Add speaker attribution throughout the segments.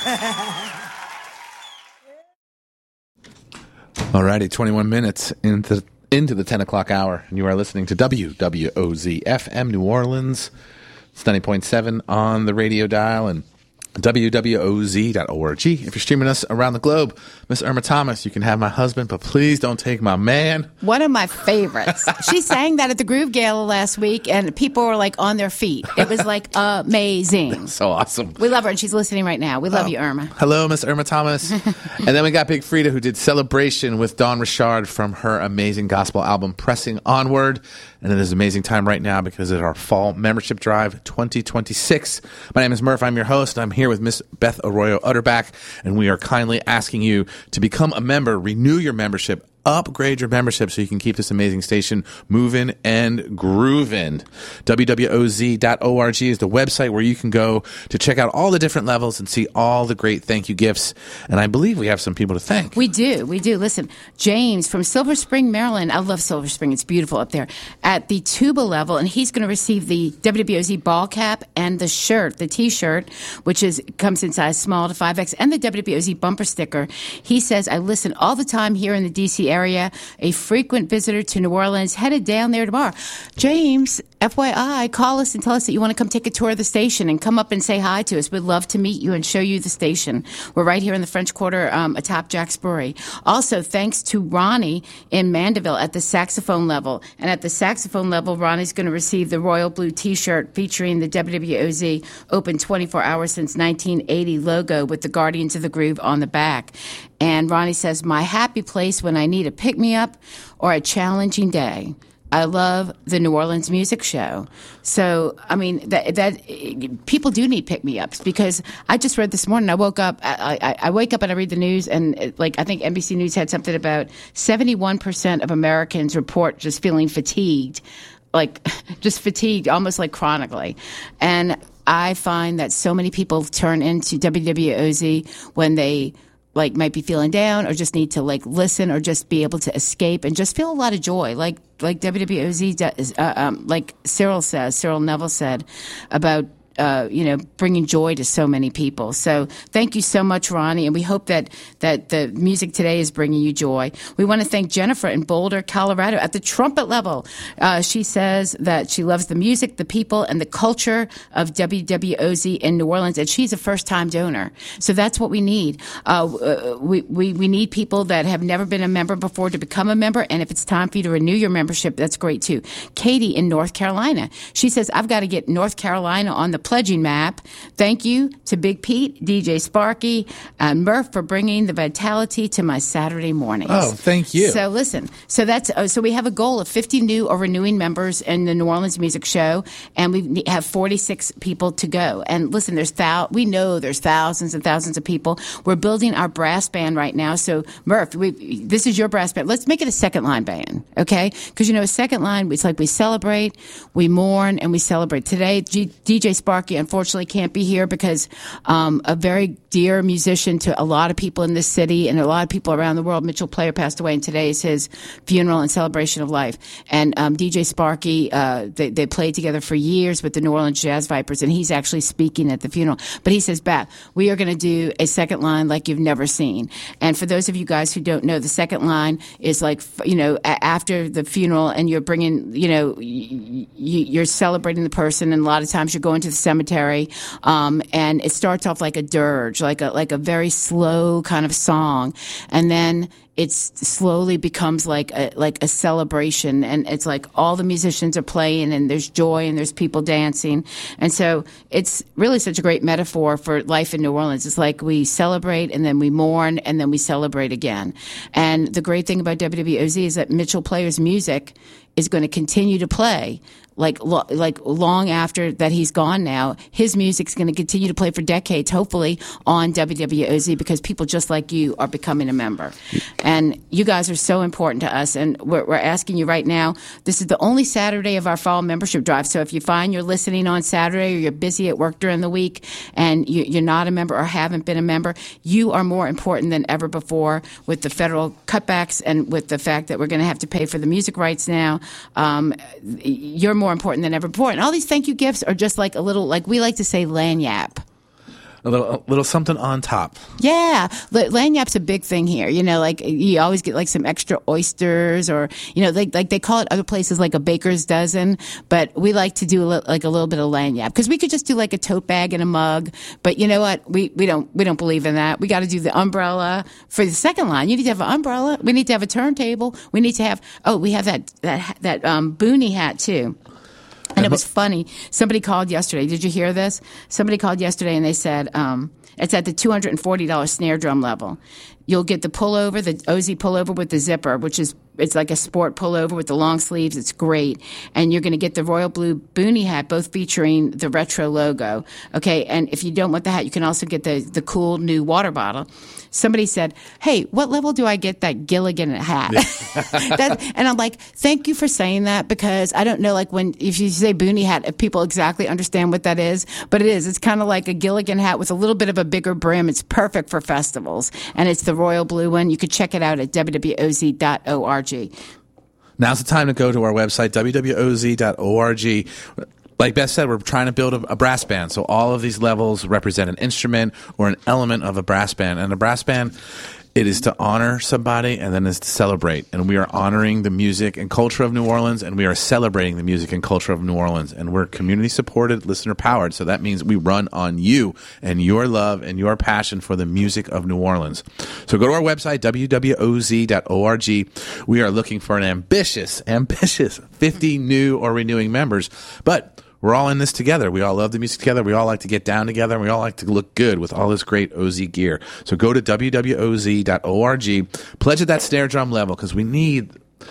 Speaker 1: Alrighty, 21 minutes into the 10 o'clock hour, and you are listening to WWOZ FM New Orleans. It's 90.7 on the radio dial and wwoz.org. If you're streaming us around the globe, Miss Irma Thomas, you can have my husband, but please don't take my man.
Speaker 2: One of my favorites. She sang that at the Groove Gala last week, and people were like on their feet. It was like amazing.
Speaker 1: So awesome.
Speaker 2: We love her, and she's listening right now. We love you, Irma.
Speaker 1: Hello, Miss Irma Thomas. And then we got Big Frida, who did Celebration with Dawn Richard from her amazing gospel album, Pressing Onward. And it is an amazing time right now because it's our Fall Membership Drive 2026. My name is Murph. I'm your host. I'm here with Miss Beth Arroyo Utterback, and we are kindly asking you to become a member, renew your membership, upgrade your membership so you can keep this amazing station moving and grooving. wwoz.org is the website where you can go to check out all the different levels and see all the great thank you gifts. And I believe we have some people to thank.
Speaker 2: We do. Listen, James from Silver Spring, Maryland. I love Silver Spring. It's beautiful up there. At the tuba level, and he's going to receive the WWOZ ball cap and the shirt, the T-shirt, which comes in size small to 5X, and the WWOZ bumper sticker. He says, I listen all the time here in the D.C. area, a frequent visitor to New Orleans, headed down there tomorrow. James, FYI, call us and tell us that you want to come take a tour of the station and come up and say hi to us. We'd love to meet you and show you the station. We're right here in the French Quarter atop Jack's Brewery. Also, thanks to Ronnie in Mandeville at the saxophone level. And at the saxophone level, Ronnie's going to receive the Royal Blue T-shirt featuring the WWOZ Open 24 Hours Since 1980 logo with the Guardians of the Groove on the back. And Ronnie says, my happy place when I need a pick-me-up or a challenging day. I love the New Orleans Music Show. So, I mean, that people do need pick-me-ups because I just read this morning, I woke up, I wake up and I read the news, and I think NBC News had something about 71% of Americans report just feeling fatigued, just fatigued, almost like chronically. And I find that so many people turn into WWOZ when they might be feeling down or just need to listen or just be able to escape and just feel a lot of joy. Like WWOZ does, Cyril Neville said about bringing joy to so many people. So thank you so much, Ronnie, and we hope that the music today is bringing you joy. We want to thank Jennifer in Boulder, Colorado, at the trumpet level. She says that she loves the music, the people, and the culture of WWOZ in New Orleans, and she's a first-time donor. So that's what we need. We need people that have never been a member before to become a member, and if it's time for you to renew your membership, that's great too. Katie in North Carolina. She says, I've got to get North Carolina on the pledging map. Thank you to Big Pete, DJ Sparky, and Murph for bringing the vitality to my Saturday mornings.
Speaker 1: Oh, thank you.
Speaker 2: So listen, so we have a goal of 50 new or renewing members in the New Orleans Music Show, and we have 46 people to go. And listen, we know there's thousands and thousands of people. We're building our brass band right now. So Murph, this is your brass band. Let's make it a second line band, okay? Because a second line, it's like we celebrate, we mourn, and we celebrate. Today, DJ Sparky unfortunately can't be here because a very dear musician to a lot of people in this city and a lot of people around the world, Mitchell Player, passed away, and today is his funeral and celebration of life. And DJ Sparky, they played together for years with the New Orleans Jazz Vipers, and he's actually speaking at the funeral. But he says, Beth, we are going to do a second line like you've never seen. And for those of you guys who don't know, the second line is after the funeral, and you're bringing, you're celebrating the person, and a lot of times you're going to the cemetery, and it starts off like a dirge, like a very slow kind of song, and then it slowly becomes like a celebration, and it's like all the musicians are playing, and there's joy, and there's people dancing, and so it's really such a great metaphor for life in New Orleans. It's like we celebrate, and then we mourn, and then we celebrate again. And the great thing about WWOZ is that Mitchell Player's music is going to continue to play like long after that he's gone now. His music's going to continue to play for decades, hopefully, on WWOZ, because people just like you are becoming a member. And you guys are so important to us, and we're asking you right now, this is the only Saturday of our fall membership drive, so if you find you're listening on Saturday or you're busy at work during the week and you're not a member or haven't been a member, you are more important than ever before with the federal cutbacks and with the fact that we're going to have to pay for the music rights now. You're more important than ever before. And all these thank you gifts are just like a little, like we like to say, lanyap.
Speaker 1: A little something on top.
Speaker 2: Yeah, lagniappe's a big thing here. You know, like you always get like some extra oysters, or you know, like they call it other places like a baker's dozen, but we like to do like a little bit of lagniappe because we could just do like a tote bag and a mug. But you know what? We don't believe in that. We got to do the umbrella for the second line. You need to have an umbrella. We need to have a turntable. We need to have we have that boonie hat too. And it was funny. Somebody called yesterday. Did you hear this? Somebody called yesterday and they said it's at the $240 snare drum level. You'll get the pullover, the OZ pullover with the zipper, which is it's like a sport pullover with the long sleeves. It's great. And you're going to get the royal blue boonie hat, both featuring the retro logo. Okay, and if you don't want the hat, you can also get the cool new water bottle. Somebody said, hey, what level do I get that Gilligan hat? And I'm like, thank you for saying that, because I don't know, like if you say boonie hat, if people exactly understand what that is, but it is. It's kind of like a Gilligan hat with a little bit of a bigger brim. It's perfect for festivals. And it's the royal blue one. You could check it out at wwoz.org.
Speaker 1: Now's the time to go to our website, wwoz.org. Like Beth said, we're trying to build a brass band. So all of these levels represent an instrument or an element of a brass band. And a brass band, it is to honor somebody and then it's to celebrate. And we are honoring the music and culture of New Orleans, and we are celebrating the music and culture of New Orleans. And we're community supported, listener powered. So that means we run on you and your love and your passion for the music of New Orleans. So go to our website, wwoz.org. We are looking for an ambitious 50 new or renewing members. But we're all in this together. We all love the music together. We all like to get down together. And we all like to look good with all this great OZ gear. So go to wwoz.org. Pledge at that snare drum level, because we need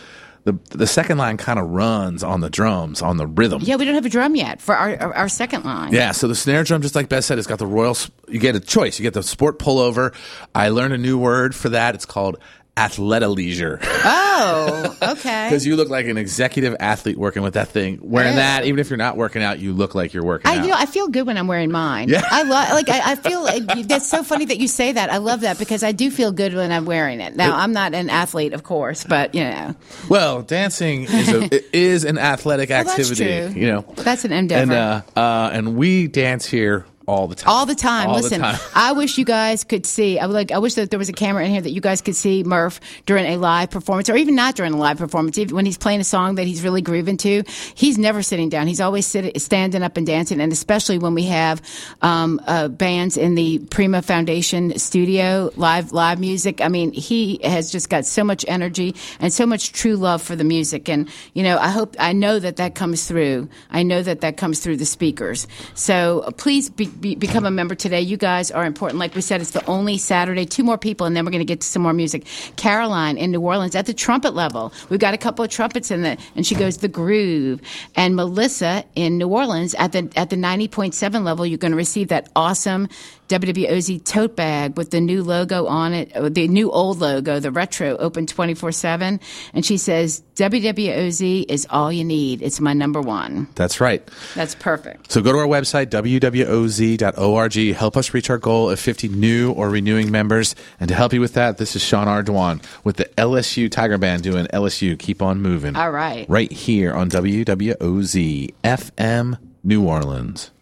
Speaker 1: the second line kind of runs on the drums, on the rhythm.
Speaker 2: Yeah, we don't have a drum yet for our second line.
Speaker 1: Yeah, so the snare drum, just like Beth said, it's got the royal. You get a choice. You get the sport pullover. I learned a new word for that. It's called athleisure.
Speaker 2: Oh, okay.
Speaker 1: Because you look like an executive athlete working with that thing. Wearing that, even if you're not working out, you look like you're working out.
Speaker 2: You know, I feel good when I'm wearing mine.
Speaker 1: Yeah.
Speaker 2: I feel that's so funny that you say that. I love that, because I do feel good when I'm wearing it. Now, I'm not an athlete, of course, but you know.
Speaker 1: Well, dancing is an athletic activity.
Speaker 2: That's true.
Speaker 1: You know,
Speaker 2: that's an endeavor.
Speaker 1: And we dance here all the time.
Speaker 2: All the time. Listen, I wish you guys could see. I wish that there was a camera in here that you guys could see Murph during a live performance, or even not during a live performance. Even when he's playing a song that he's really grooving to, he's never sitting down. He's always standing up and dancing. And especially when we have bands in the Prima Foundation studio, live music. I mean, he has just got so much energy and so much true love for the music. And you know, I know that comes through. I know that comes through the speakers. So please become a member today. You guys are important. Like we said, it's the only Saturday. 2 more people, and then we're going to get to some more music. Caroline in New Orleans at the trumpet level. We've got a couple of trumpets in it, and she goes the groove. And Melissa in New Orleans at the 90.7 level, you're going to receive that awesome WWOZ tote bag with the new logo on it, the new old logo, the retro, open 24/7. And she says, WWOZ is all you need. It's my number one.
Speaker 1: That's right.
Speaker 2: That's perfect.
Speaker 1: So go to our website, wwoz.org. Help us reach our goal of 50 new or renewing members. And to help you with that, this is Sean Ardoin with the LSU Tiger Band doing LSU Keep On Moving.
Speaker 2: All right.
Speaker 1: Right here on WWOZ FM New Orleans.